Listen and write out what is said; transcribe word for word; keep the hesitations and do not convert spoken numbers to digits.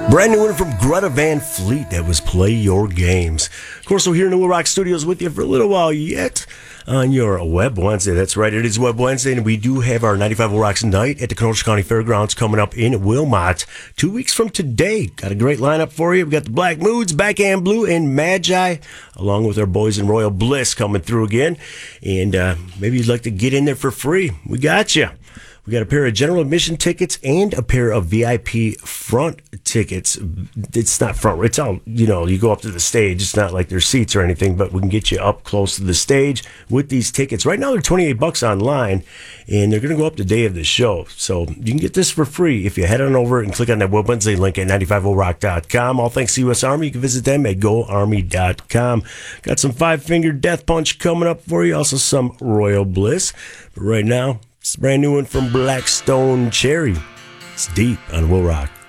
Brand new one from Greta Van Fleet. That was Play Your Games. Of course, we're here in the Will Rock Studios with you for a little while yet on your Web Wednesday. That's right, it is Web Wednesday, and we do have our ninety-five Will Rocks night at the Kenosha County Fairgrounds coming up in Wilmot two weeks from today. Got a great lineup for you. We've got the Black Moods, Backhand Blue, and Magi, along with our boys in Royal Bliss coming through again. And uh, maybe you'd like to get in there for free. We got you. We got a pair of general admission tickets and a pair of V I P front tickets. It's not front, it's all, you know, you go up to the stage. It's not like there's seats or anything, but we can get you up close to the stage with these tickets. Right now they're twenty-eight bucks online, and they're going to go up the day of the show. So you can get this for free if you head on over and click on that Web Wednesday link at ninety-five will rock dot com. All thanks to U S Army. You can visit them at go army dot com. Got some Five Finger Death Punch coming up for you. Also some Royal Bliss. But right now, it's a brand new one from Blackstone Cherry. It's Deep on Will Rock.